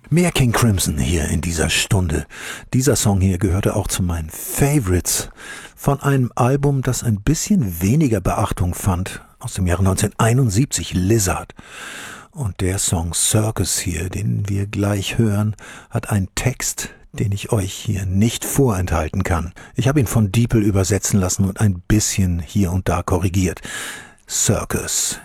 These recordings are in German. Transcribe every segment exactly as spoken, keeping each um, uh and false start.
Mehr King Crimson hier in dieser Stunde. Dieser Song hier gehörte auch zu meinen Favorites von einem Album, das ein bisschen weniger Beachtung fand, aus dem Jahre neunzehnhunderteinundsiebzig, Lizard. Und der Song Circus hier, den wir gleich hören, hat einen Text, den ich euch hier nicht vorenthalten kann. Ich habe ihn von Diepel übersetzen lassen und ein bisschen hier und da korrigiert. Circus.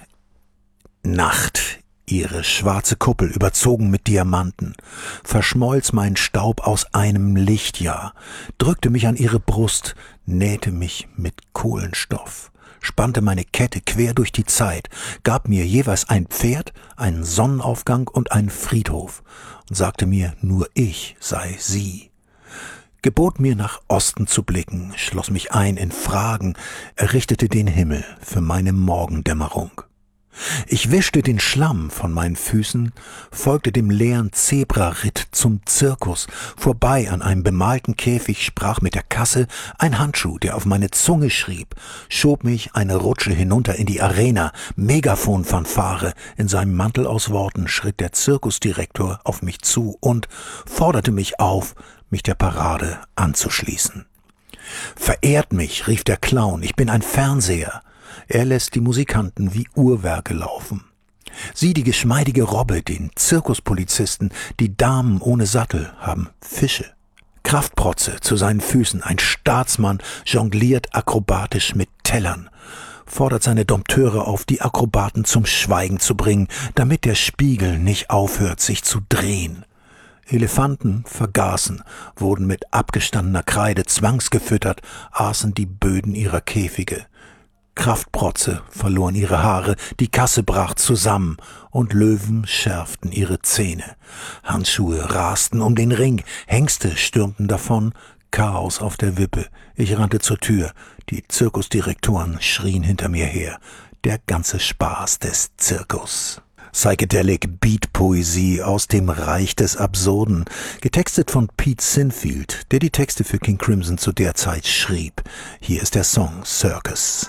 Nacht. Ihre schwarze Kuppel, überzogen mit Diamanten, verschmolz mein Staub aus einem Lichtjahr, drückte mich an ihre Brust, nähte mich mit Kohlenstoff, spannte meine Kette quer durch die Zeit, gab mir jeweils ein Pferd, einen Sonnenaufgang und einen Friedhof und sagte mir, nur ich sei sie. Gebot mir nach Osten zu blicken, schloss mich ein in Fragen, errichtete den Himmel für meine Morgendämmerung. Ich wischte den Schlamm von meinen Füßen, folgte dem leeren Zebraritt zum Zirkus, vorbei an einem bemalten Käfig, sprach mit der Kasse, ein Handschuh, der auf meine Zunge schrieb, schob mich eine Rutsche hinunter in die Arena, Megafonfanfare, in seinem Mantel aus Worten schritt der Zirkusdirektor auf mich zu und forderte mich auf, mich der Parade anzuschließen. Verehrt mich, rief der Clown, ich bin ein Fernseher. Er lässt die Musikanten wie Uhrwerke laufen. Sie, die geschmeidige Robbe, den Zirkuspolizisten, die Damen ohne Sattel, haben Fische. Kraftprotze zu seinen Füßen, ein Staatsmann jongliert akrobatisch mit Tellern, fordert seine Dompteure auf, die Akrobaten zum Schweigen zu bringen, damit der Spiegel nicht aufhört, sich zu drehen. Elefanten vergaßen, wurden mit abgestandener Kreide zwangsgefüttert, aßen die Böden ihrer Käfige. Kraftprotze verloren ihre Haare, die Kasse brach zusammen und Löwen schärften ihre Zähne. Handschuhe rasten um den Ring, Hengste stürmten davon, Chaos auf der Wippe. Ich rannte zur Tür, die Zirkusdirektoren schrien hinter mir her. Der ganze Spaß des Zirkus. Psychedelic Beat-Poesie aus dem Reich des Absurden, getextet von Pete Sinfield, der die Texte für King Crimson zu der Zeit schrieb. Hier ist der Song Circus.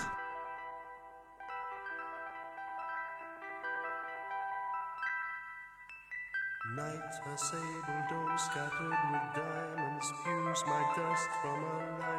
Night, her sable dome scattered with diamonds spews my dust from a light.